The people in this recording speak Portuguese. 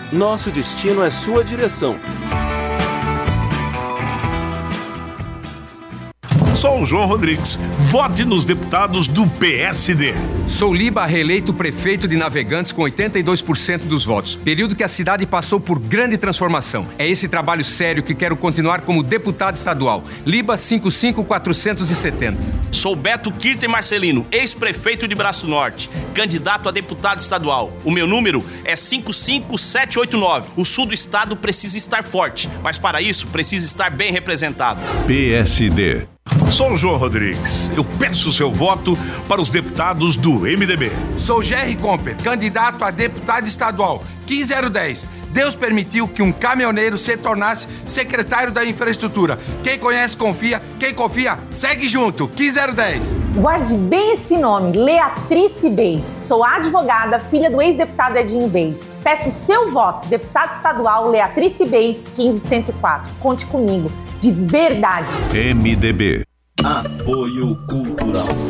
Nosso destino é sua direção. Sou o João Rodrigues. Vote nos deputados do PSD. Sou Liba, reeleito prefeito de Navegantes com 82% dos votos. Período que a cidade passou por grande transformação. É esse trabalho sério que quero continuar como deputado estadual. Liba 55470. Sou Beto Kirten Marcelino, ex-prefeito de Braço Norte, candidato a deputado estadual. O meu número é 55789. O sul do estado precisa estar forte, mas para isso precisa estar bem representado. PSD. Sou o João Rodrigues. Eu peço seu voto para os deputados do MDB. Sou Jerry Comper, candidato a deputado estadual, 15010. Deus permitiu que um caminhoneiro se tornasse secretário da infraestrutura. Quem conhece, confia. Quem confia, segue junto. 15010. Guarde bem esse nome, Leatrice Beis. Sou advogada, filha do ex-deputado Edinho Beis. Peço seu voto, deputado estadual Leatrice Beis, 15104. Conte comigo, de verdade. MDB. Apoio Cultural.